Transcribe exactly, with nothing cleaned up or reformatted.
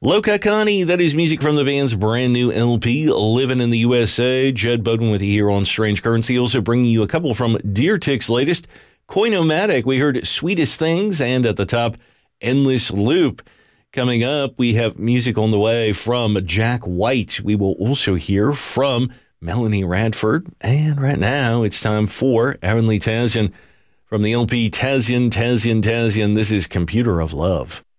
Loca Connie, that is music from the band's brand new L P, Living in the U S A. Judd Bowden with you here on Strange Currency. Also bringing you a couple from Deer Tick's latest, Koinomatic. We heard Sweetest Things, and at the top, Endless Loop. Coming up, we have music on the way from Jack White. We will also hear from Melanie Radford. And right now, it's time for Aaron Lee Tasyan from the L P Tasyan, Tasyan, Tasyan. This is Computer of Love.